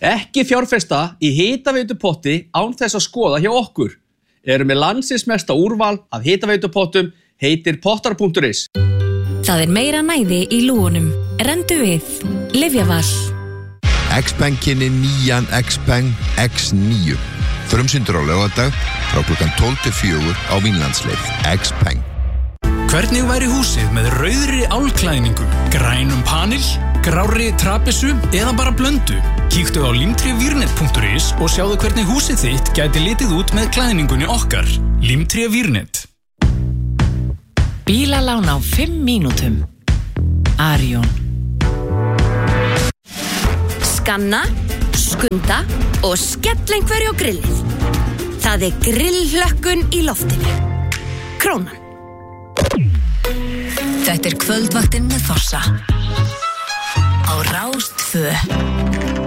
Ekki fjárfesta í hitaveitupotti án þess að skoða hjá okkur. Erum með landsins mesta úrval af hitaveitupottum, heitir pottar.is. Það meira næði í lúgunum. Rendu við. Lyfjaval. Xpeng kynni nýjan Xpeng X9. Frumsýndur á laugardag frá klukkan 12-4 á Vínlandsleið. Xpeng. Hvernig væri húsið með rauðri álklæðningu, grænum panel, grárri trapissu eða bara blöndu? Kíktu á limtrévirnet.is og sjáðu hvernig húsið þitt gæti litið út með klæðningunni okkar. Limtrévirnet. Bílalán á 5 mínútum. Arion. Skanna, skunda og skell einhverju á grillið. Það grillhlökkun í loftinu. Krónan. Þetta kvöldvaktin með Fossa. Á Rás 2.